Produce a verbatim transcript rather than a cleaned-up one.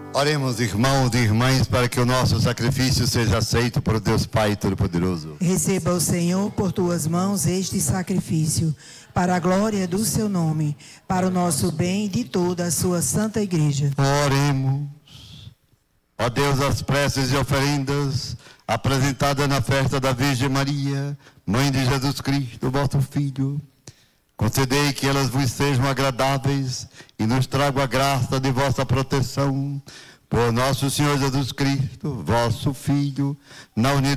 Oremos, irmãos e irmãs, para que o nosso sacrifício seja aceito por Deus Pai Todo-Poderoso. Receba o Senhor por tuas mãos este sacrifício, para a glória do seu nome, para o nosso bem e de toda a sua santa igreja. Oremos. Ó Deus, as preces e oferendas apresentadas na festa da Virgem Maria, Mãe de Jesus Cristo, vosso Filho, concedei que elas vos sejam agradáveis e nos tragam a graça de vossa proteção. Por nosso Senhor Jesus Cristo, vosso Filho, na unidade